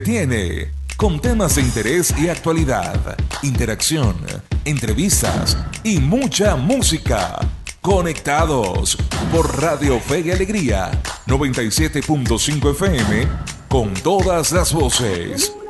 Tiene con temas de interés y actualidad, interacción, entrevistas y mucha música. Conectados por Radio Fe y Alegría 97.5 FM con todas las voces.